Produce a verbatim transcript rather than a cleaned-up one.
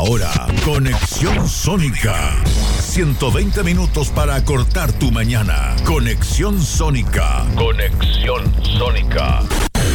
Ahora, Conexión Sónica. ciento veinte minutos para cortar tu mañana. Conexión Sónica. Conexión Sónica.